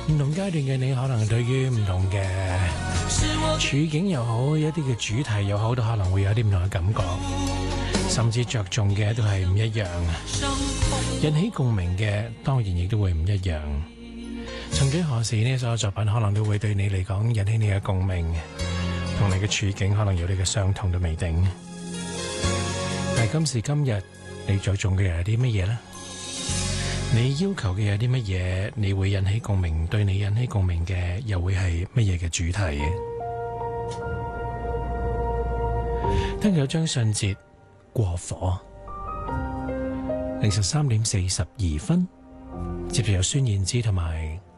唔同階段嘅你，可能對於唔同嘅處境又好，一啲嘅主題又好，都可能會有啲唔同嘅感覺，甚至着重嘅都係唔一樣，引起共鳴嘅當然亦都會唔一樣。曾幾何時呢，所有作品可能都會對你嚟講引起你嘅共鳴，同你嘅處境可能有你嘅相同都未定。但係今時今日，你着重嘅係啲乜嘢呢？你要求嘅有啲乜嘢？你會引起共鳴，對你引起共鳴嘅又會係乜嘢嘅主題？聽有張信哲過火，凌晨3:42，接住有孫燕姿同埋